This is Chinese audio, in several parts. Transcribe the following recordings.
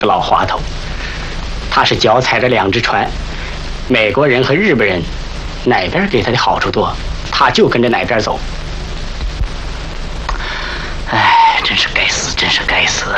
老滑头，他是脚踩着两只船，美国人和日本人哪边给他的好处多，他就跟着哪边走。哎，真是该死，真是该死！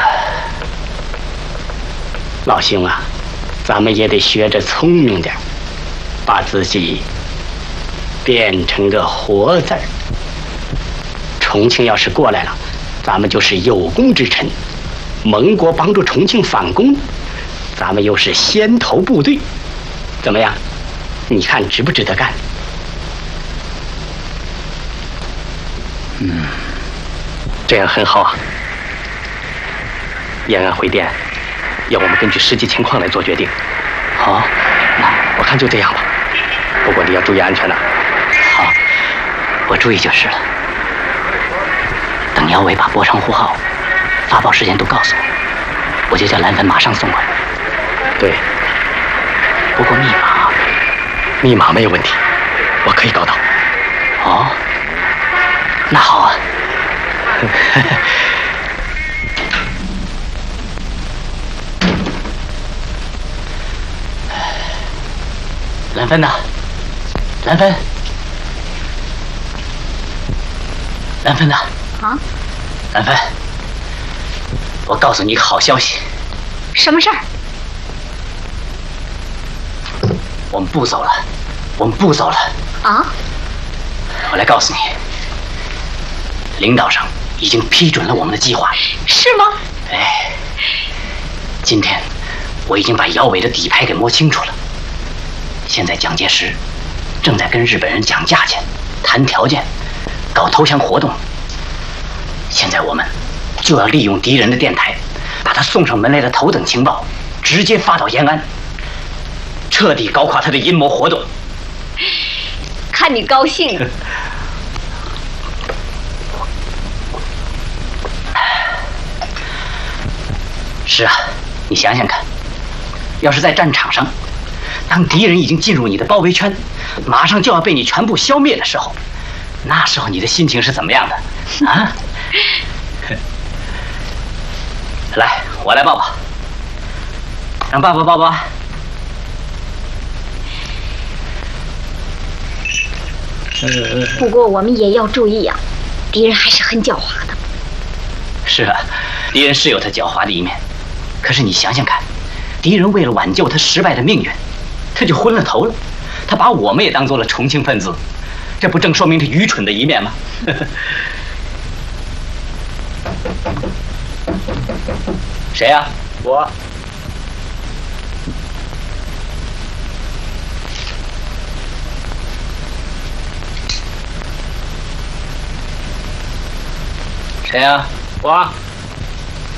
老兄啊，咱们也得学着聪明点，把自己变成个活字儿。重庆要是过来了，咱们就是有功之臣。盟国帮助重庆反攻，咱们又是先头部队，怎么样？你看值不值得干？ 这样很好啊。延安回电，要我们根据实际情况来做决定。 好， 那我看就这样吧。不过你要注意安全呐。 好，我注意就是了。等姚伟把波长呼号、发报时间都告诉我，我就叫蓝帆马上送过来。 对， 不过密码没有问题，我可以搞到。 哦，那好啊。蓝帆呐，蓝帆，蓝帆呐。 啊， 蓝帆，我告诉你一个好消息。 什么事儿？ 我们不走了，我们不走了。 啊？ 我来告诉你，领导上已经批准了我们的计划。 是吗？ 哎，今天我已经把姚伟的底牌给摸清楚了。现在蒋介石正在跟日本人讲价钱、谈条件、搞投降活动。现在我们就要利用敌人的电台，把他送上门来的头等情报直接发到延安，彻底搞垮他的阴谋活动。 看你高兴。 是啊，你想想看，要是在战场上，当敌人已经进入你的包围圈，马上就要被你全部消灭的时候，那时候你的心情是怎么样的啊？来，我来抱抱，让爸爸抱抱。 不过我们也要注意呀，敌人还是很狡猾的。 是啊，敌人是有他狡猾的一面，可是你想想看，敌人为了挽救他失败的命运，他就昏了头了，他把我们也当做了重庆分子，这不正说明他愚蠢的一面吗？谁呀？ 我。 谁呀？ 我。